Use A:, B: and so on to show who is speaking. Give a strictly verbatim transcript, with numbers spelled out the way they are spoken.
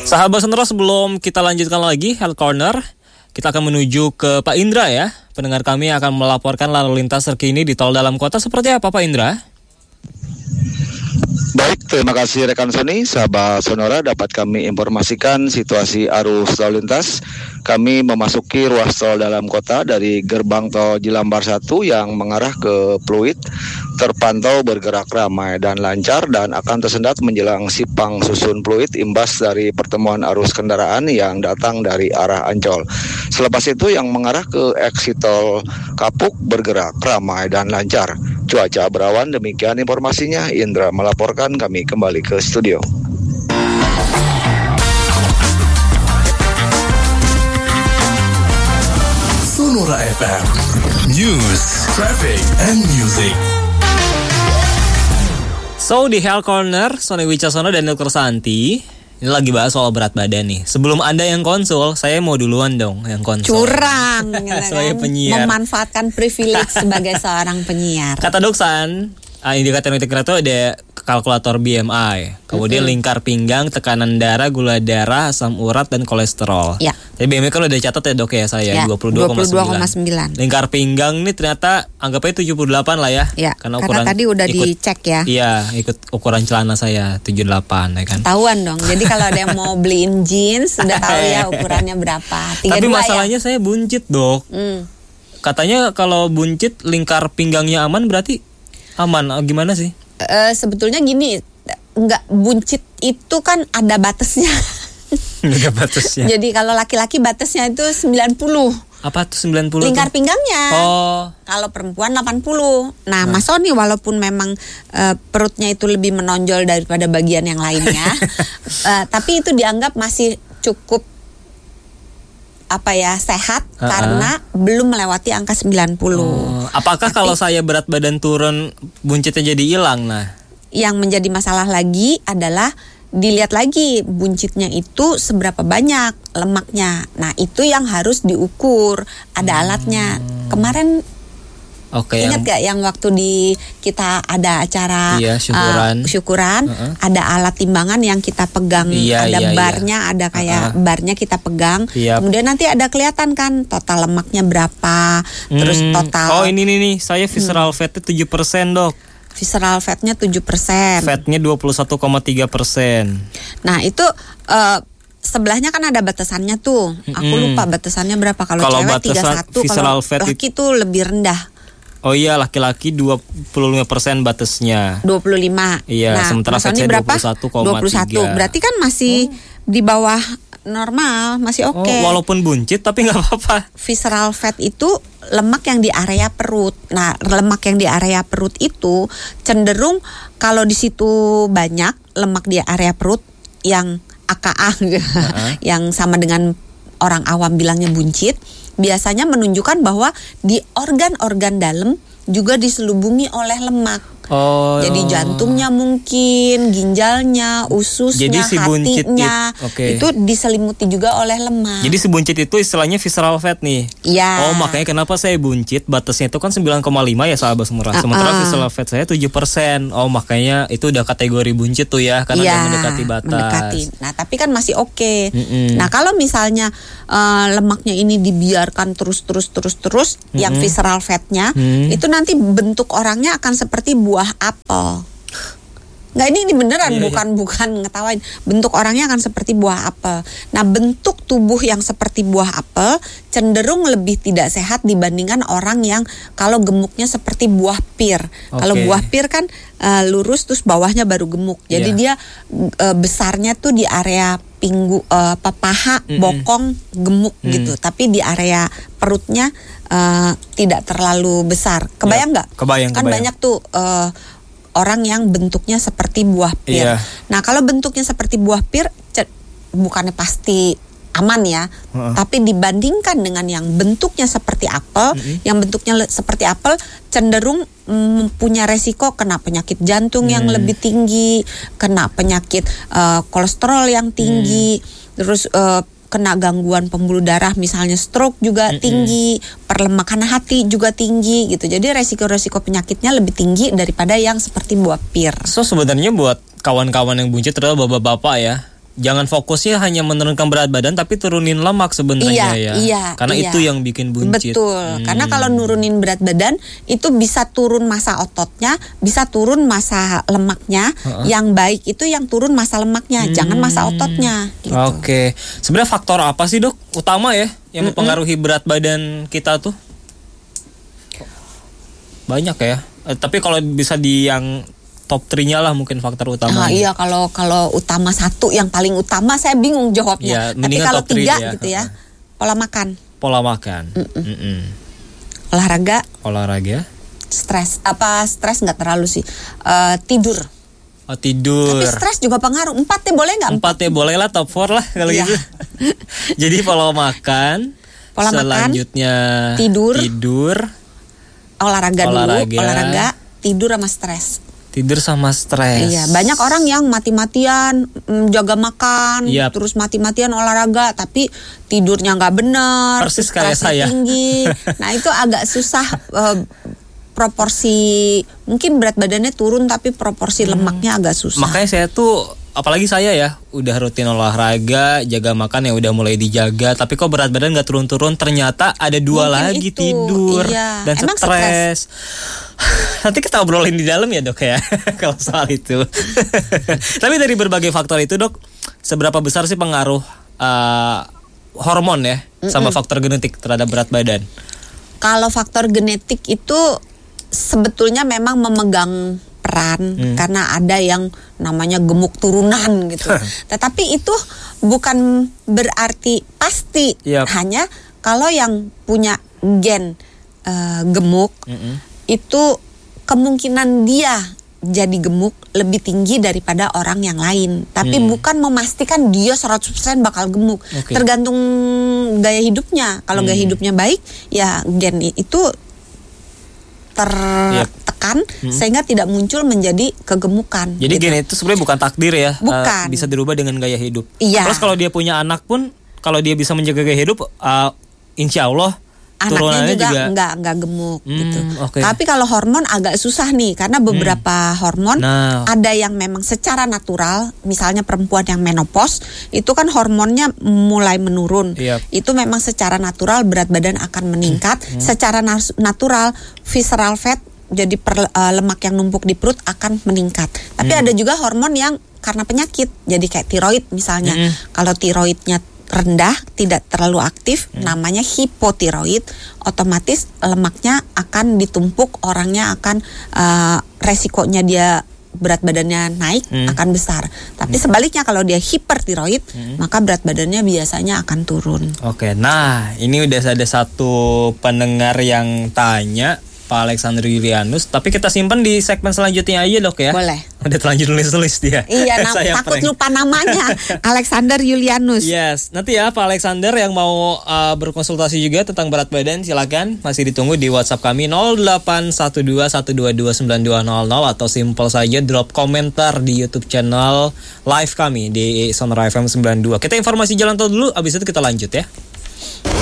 A: Sahabat Sonora, sebelum kita lanjutkan lagi Health Corner, kita akan menuju ke Pak Indra ya. Pendengar kami akan melaporkan lalu lintas terkini di tol dalam kota. Seperti apa Pak Indra?
B: Baik, terima kasih rekan Sony. Sahabat Sonora, dapat kami informasikan situasi arus lalu lintas. Kami memasuki ruas tol dalam kota dari gerbang tol Jelambar satu yang mengarah ke Pluit terpantau bergerak ramai dan lancar dan akan tersendat menjelang Simpang Susun Pluit imbas dari pertemuan arus kendaraan yang datang dari arah Ancol. Selepas itu yang mengarah ke exit tol Kapuk bergerak ramai dan lancar. Cuaca berawan, demikian informasinya. Indra melaporkan, kami kembali ke studio.
C: Sonora F M News, Traffic, and Music.
A: So di Health Corner, Sony Wicaksono dan Dokter Santi ini lagi bahas soal berat badan nih. Sebelum Anda yang konsul, saya mau duluan dong yang konsul.
D: Curang,
A: sebagai penyiar.
D: Memanfaatkan privilege sebagai seorang penyiar.
A: Kata Doksan, indikator indikator itu ada kalkulator B M I, kemudian mm-hmm. lingkar pinggang, tekanan darah, gula darah, asam urat, dan kolesterol. Ya. Tapi B M I kan udah catat ya dok ya saya, ya, dua puluh dua koma sembilan. Lingkar pinggang ini ternyata anggapnya tujuh puluh delapan lah ya.
D: Ya, karena, ukuran, karena tadi udah ikut, dicek ya.
A: Iya, ikut ukuran celana saya tujuh puluh delapan ya kan.
D: Tahuan dong, jadi kalau ada yang mau beliin jeans, sudah tahu ya ukurannya berapa.
A: Tapi masalahnya ya? Saya buncit dok. Mm. Katanya kalau buncit lingkar pinggangnya aman berarti aman, gimana sih?
D: Uh, sebetulnya gini, nggak buncit itu kan ada batasnya.
A: Ada batasnya.
D: Jadi kalau laki-laki batasnya itu sembilan puluh.
A: Apa tuh sembilan puluh?
D: Lingkar
A: tuh?
D: pinggangnya.
A: Oh.
D: Kalau perempuan delapan puluh. Nah, nah. Mas Sony walaupun memang uh, perutnya itu lebih menonjol daripada bagian yang lainnya, uh, tapi itu dianggap masih cukup apa ya sehat uh-uh. karena belum melewati angka sembilan puluh.
A: Oh, apakah Tapi, kalau saya berat badan turun buncitnya jadi hilang? Nah,
D: yang menjadi masalah lagi adalah dilihat lagi buncitnya itu seberapa banyak lemaknya. Nah, itu yang harus diukur. Ada hmm. alatnya. Kemarin
A: Okay,
D: ingat yang... gak yang waktu di kita ada acara
A: iya, syukuran,
D: uh, syukuran uh-uh. ada alat timbangan yang kita pegang,
A: iya,
D: ada
A: iya,
D: barnya,
A: iya.
D: ada kayak
A: uh-uh.
D: barnya kita pegang,
A: yep.
D: kemudian nanti ada kelihatan kan total lemaknya berapa, hmm. terus total.
A: Oh ini nih nih, saya visceral hmm. fatnya tujuh persen dok.
D: Visceral fatnya tujuh persen.
A: Fatnya dua puluh satu koma tiga persen.
D: Nah itu uh, sebelahnya kan ada batasannya tuh. Aku hmm. lupa batasannya berapa. Kalau cewek tiga puluh satu, kalau laki itu lebih rendah.
A: Oh iya, laki-laki dua puluh lima persen batasnya.
D: dua puluh lima.
A: Iya,
D: nah,
A: sementara saya dua puluh satu koma tiga.
D: dua puluh satu. Berarti kan masih oh. di bawah normal, masih oke. Okay.
A: Oh, walaupun buncit tapi nggak apa-apa.
D: Visceral fat itu lemak yang di area perut. Nah, lemak yang di area perut itu cenderung kalau di situ banyak lemak di area perut yang A K A uh-huh. yang sama dengan orang awam bilangnya buncit, biasanya menunjukkan bahwa di organ-organ dalam juga diselubungi oleh lemak.
A: Oh.
D: Jadi jantungnya mungkin, ginjalnya, ususnya,
A: si
D: hatinya,
A: it, okay.
D: itu diselimuti juga oleh lemak.
A: Jadi si buncit itu istilahnya visceral fat nih.
D: Iya.
A: Oh makanya kenapa saya buncit, batasnya itu kan sembilan koma lima ya sahabat semurah. Uh-uh. Sementara visceral fat saya tujuh persen. Oh makanya itu udah kategori buncit tuh ya, karena
D: ya,
A: udah mendekati batas.
D: Mendekati. Nah tapi kan masih oke. Okay. Nah kalau misalnya uh, lemaknya ini dibiarkan terus terus terus terus, Mm-mm. yang visceral fatnya Mm-mm. itu nanti bentuk orangnya akan seperti buah buah apel. Nggak, ini, ini beneran, iya, bukan iya. bukan ngetawain. Bentuk orangnya akan seperti buah apel. Nah, bentuk tubuh yang seperti buah apel cenderung lebih tidak sehat dibandingkan orang yang kalau gemuknya seperti buah pir. Okay. Kalau buah pir kan uh, lurus terus bawahnya baru gemuk. Jadi yeah. dia uh, besarnya tuh di area pinggu, uh, paha, mm-hmm. bokong gemuk mm. gitu. Tapi di area perutnya uh, tidak terlalu besar. Kebayang nggak?
A: Yeah. Kebayang.
D: Kan
A: kebayang.
D: banyak tuh. Uh, orang yang bentuknya seperti buah pir.
A: Iya.
D: Nah, kalau bentuknya seperti buah pir, c- bukannya pasti aman ya, uh-uh. tapi dibandingkan dengan yang bentuknya seperti apel, uh-uh. yang bentuknya le- seperti apel cenderung mm, punya resiko kena penyakit jantung uh-uh. yang lebih tinggi, kena penyakit uh, kolesterol yang tinggi, uh-uh. terus uh, kena gangguan pembuluh darah misalnya stroke juga mm-hmm. tinggi, perlemakan hati juga tinggi gitu. Jadi resiko-resiko penyakitnya lebih tinggi daripada yang seperti buah pir.
A: So sebenarnya buat kawan-kawan yang buncit terutama bapak-bapak ya, jangan fokusnya hanya menurunkan berat badan tapi turunin lemak sebenarnya
D: iya,
A: ya.
D: Iya,
A: karena
D: iya.
A: itu yang bikin buncit.
D: Betul. Hmm. Karena kalau nurunin berat badan itu bisa turun massa ototnya, bisa turun massa lemaknya. Uh-uh. Yang baik itu yang turun massa lemaknya, hmm. jangan massa ototnya. Gitu.
A: Oke. Sebenarnya faktor apa sih, Dok, utama ya yang mempengaruhi Mm-mm. berat badan kita tuh? Banyak ya. Eh, tapi kalau bisa di yang top tiga-nya lah mungkin faktor utama.
D: Ah, iya, kalau kalau utama satu yang paling utama saya bingung jawabnya. Ya, tapi kalau tiga ya. gitu ya, pola makan.
A: Pola makan. Mm-mm. Mm-mm.
D: Olahraga.
A: Olahraga.
D: Stres. Apa stres nggak terlalu sih. Uh, tidur.
A: Oh, tidur.
D: Tapi stres juga pengaruh. Empat ya boleh nggak?
A: Empat ya boleh lah, top four lah kalau iya. gitu. Jadi pola makan.
D: Pola
A: selanjutnya
D: makan. Tidur.
A: Tidur.
D: Olahraga, olahraga dulu. Olahraga. Tidur sama stres.
A: Tidur sama stres.
D: Iya, banyak orang yang mati-matian jaga makan, yep. terus mati-matian olahraga, tapi tidurnya nggak benar,
A: persis kayak saya.
D: Tinggi. Nah itu agak susah. Uh, proporsi mungkin berat badannya turun tapi proporsi hmm. lemaknya agak susah.
A: Makanya saya tuh, apalagi saya ya, udah rutin olahraga, jaga makan ya udah mulai dijaga, tapi kok berat badan nggak turun-turun. Ternyata ada dua mungkin lagi itu. Tidur
D: iya.
A: dan emang stres. Nanti kita obrolin di dalam ya, Dok ya kalau soal itu. Tapi dari berbagai faktor itu, Dok, seberapa besar sih pengaruh uh, hormon ya Mm-mm. sama faktor genetik terhadap berat badan?
D: Kalau faktor genetik itu sebetulnya memang memegang peran hmm. karena ada yang namanya gemuk turunan gitu. Tetapi itu bukan berarti pasti. Yep. Hanya kalau yang punya gen uh, gemuk mm-hmm. itu kemungkinan dia jadi gemuk lebih tinggi daripada orang yang lain. Tapi hmm. bukan memastikan dia seratus persen bakal gemuk. Okay. Tergantung gaya hidupnya. Kalau hmm. gaya hidupnya baik, ya gen itu tertekan yep. hmm. sehingga tidak muncul menjadi kegemukan.
A: Jadi
D: gitu.
A: gen itu sebenarnya bukan takdir ya.
D: Bukan.
A: Uh, bisa dirubah dengan gaya hidup.
D: Iya.
A: Terus kalau dia punya anak pun, kalau dia bisa menjaga gaya hidup, uh, insya Allah
D: anaknya juga, juga enggak enggak gemuk hmm, gitu.
A: Okay.
D: Tapi kalau hormon agak susah nih karena beberapa hmm. hormon nah. ada yang memang secara natural, misalnya perempuan yang menopause itu kan hormonnya mulai menurun. Yep. Itu memang secara natural berat badan akan meningkat. Hmm. Secara nas- natural visceral fat jadi per, uh, lemak yang numpuk di perut akan meningkat. Tapi hmm. ada juga hormon yang karena penyakit, jadi kayak tiroid misalnya. Hmm. Kalau tiroidnya rendah, tidak terlalu aktif, hmm. namanya hipotiroid, otomatis lemaknya akan ditumpuk, orangnya akan uh, resikonya dia berat badannya naik hmm. akan besar. Tapi hmm. sebaliknya kalau dia hipertiroid, hmm. maka berat badannya biasanya akan turun.
A: Oke, nah ini udah ada satu pendengar yang tanya, Pak Alexander Julianus, tapi kita simpan di segmen selanjutnya aja, Dok ya.
D: Boleh.
A: Udah terlanjur nulis-nulis dia.
D: Iya, nam- takut prank. Lupa namanya. Alexander Julianus.
A: Yes, nanti ya Pak Alexander yang mau uh, berkonsultasi juga tentang berat badan, silakan masih ditunggu di WhatsApp kami nol delapan satu dua satu dua dua sembilan dua nol nol atau simpel saja drop komentar di YouTube channel live kami di Sonora F M sembilan puluh dua. Kita informasi jalan tol dulu, abis itu kita lanjut ya.